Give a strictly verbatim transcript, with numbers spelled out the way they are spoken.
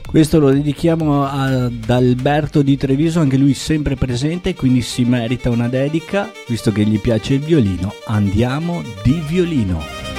Questo lo dedichiamo ad Alberto di Treviso, anche lui sempre presente, quindi si merita una dedica, visto che gli piace il violino. Andiamo di violino.